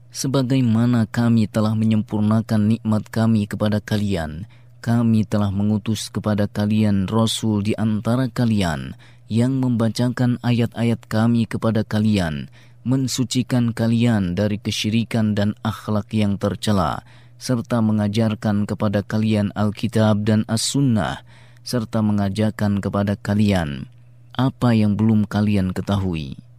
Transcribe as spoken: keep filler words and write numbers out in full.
Sebagaimana kami telah menyempurnakan nikmat kami kepada kalian, kami telah mengutus kepada kalian Rasul di antara kalian yang membacakan ayat-ayat kami kepada kalian, mensucikan kalian dari kesyirikan dan akhlak yang tercela, serta mengajarkan kepada kalian Alkitab dan As-Sunnah, serta mengajarkan kepada kalian apa yang belum kalian ketahui.